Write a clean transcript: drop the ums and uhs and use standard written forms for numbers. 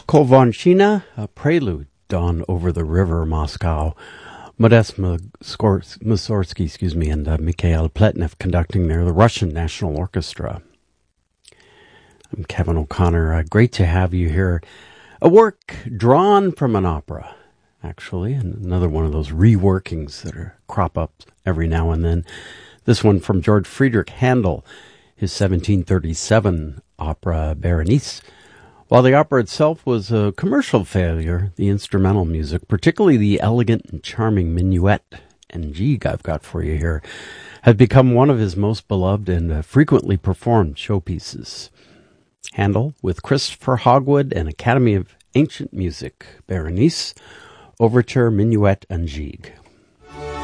Kolvanchina, a prelude done over the river Moscow. Modest Mussorgsky, and Mikhail Pletnev conducting there, the Russian National Orchestra. I'm Kevin O'Connor. Great to have you here. A work drawn from an opera, actually, and another one of those reworkings that crop up every now and then. This one from George Friedrich Handel, his 1737 opera Berenice. While the opera itself was a commercial failure, the instrumental music, particularly the elegant and charming minuet and jig I've got for you here, has become one of his most beloved and frequently performed showpieces. Handel, with Christopher Hogwood and Academy of Ancient Music, Berenice, Overture, Minuet, and Jig.